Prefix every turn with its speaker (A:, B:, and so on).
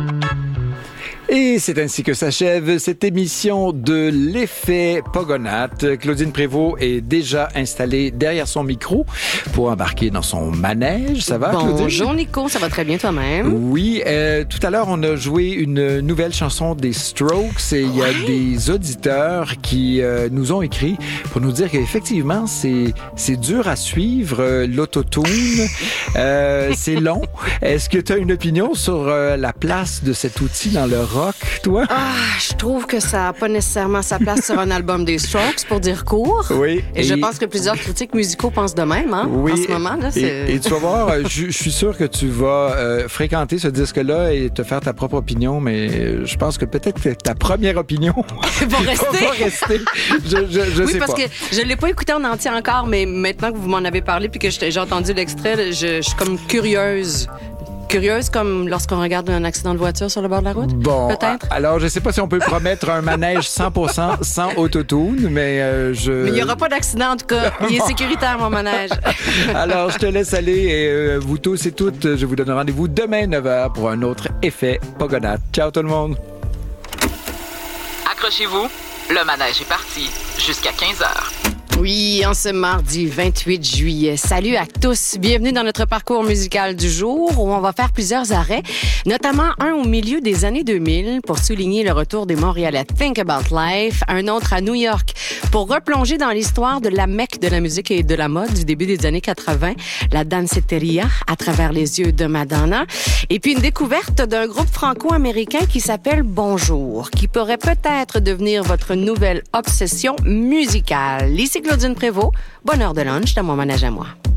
A: Et c'est ainsi que s'achève cette émission de l'effet Pogonates. Claudine Prévost est déjà installée derrière son micro pour embarquer dans son manège. Ça va, Claudine?
B: Bonjour, Nico. Ça va très bien toi-même?
A: Oui. Tout à l'heure, on a joué une nouvelle chanson des Strokes et il y a des auditeurs qui nous ont écrit pour nous dire qu'effectivement, c'est dur à suivre, l'autotune. C'est long. Est-ce que tu as une opinion sur la place de cet outil dans le rock, toi?
B: Je trouve que ça n'a pas nécessairement sa place sur un album des Strokes, pour dire court.
A: Oui.
B: Et je pense que plusieurs critiques musicaux pensent de même, hein,
A: oui,
B: en ce moment. Là,
A: et tu vas voir, je suis sûr que tu vas fréquenter ce disque-là et te faire ta propre opinion, mais je pense que peut-être que ta première opinion
B: va rester.
A: Je
B: oui,
A: sais
B: parce
A: pas.
B: que je ne l'ai pas écouté en entier encore, mais maintenant que vous m'en avez parlé puis que j'ai entendu l'extrait, je suis comme curieuse. Curieuse comme lorsqu'on regarde un accident de voiture sur le bord de la route?
A: Bon,
B: peut-être.
A: Alors, je sais pas si on peut promettre un manège 100% sans autotune, mais
B: Mais il n'y aura pas d'accident, en tout cas. Il est sécuritaire, mon manège.
A: Alors, je te laisse aller et vous tous et toutes, je vous donne rendez-vous demain 9h pour un autre effet Pogonates. Ciao tout le monde!
C: Accrochez-vous, le manège est parti jusqu'à 15h.
B: Oui, en ce mardi 28 juillet. Salut à tous. Bienvenue dans notre parcours musical du jour où on va faire plusieurs arrêts, notamment un au milieu des années 2000 pour souligner le retour des Montréalais Think About Life, un autre à New York pour replonger dans l'histoire de la Mecque de la musique et de la mode du début des années 80, la danceteria à travers les yeux de Madonna, et puis une découverte d'un groupe franco-américain qui s'appelle Bonjour, qui pourrait peut-être devenir votre nouvelle obsession musicale. Ici Claudine Prévost, bonne heure de lunch dans mon manège à moi.